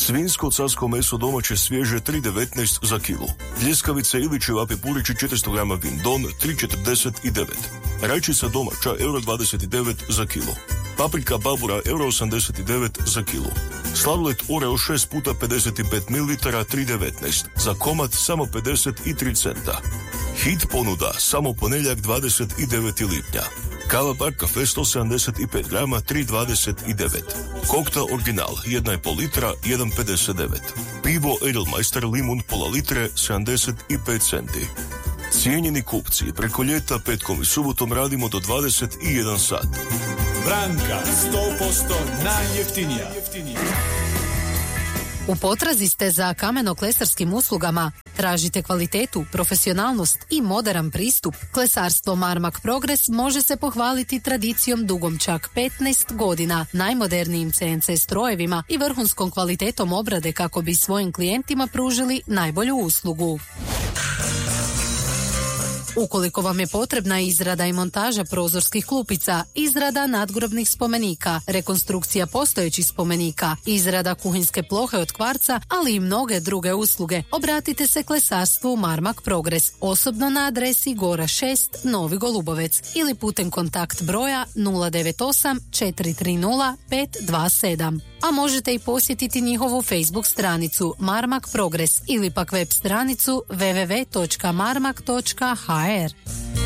Svinjsko carsko meso domaće svježe 3,19 za kilu. Ljeskavice ili ćevapi purići 400 grama Vindon 3,49. Rajčica domaća €29 za kilu. Paprika babura €89 za kilu. Sladoled Oreo 6 puta 55 ml 3,19. Za komad samo 53 centa. Hit ponuda samo ponedjeljak 29. lipnja. Kava Bar Cafe 175 grama 3,29. Koktel original 1,5 litra 1,59. Pivo Edelmeister limun pola litre 75 centi. Cijenjeni kupci, preko ljeta petkom i subotom radimo do 21 sat. Branka 100% najjeftinija. U potrazi ste za kameno-klesarskim uslugama? Tražite kvalitetu, profesionalnost i moderan pristup? Klesarstvo Marmak Progres može se pohvaliti tradicijom dugom čak 15 godina, najmodernijim CNC strojevima i vrhunskom kvalitetom obrade kako bi svojim klijentima pružili najbolju uslugu. Ukoliko vam je potrebna izrada i montaža prozorskih klupica, izrada nadgrobnih spomenika, rekonstrukcija postojećih spomenika, izrada kuhinjske plohe od kvarca, ali i mnoge druge usluge, obratite se klesarstvu Marmak Progres, osobno na adresi Gora 6, Novi Golubovec ili putem kontakt broja 098 430 527. A možete i posjetiti njihovu Facebook stranicu Marmak Progres ili pak web stranicu www.marmak.hr.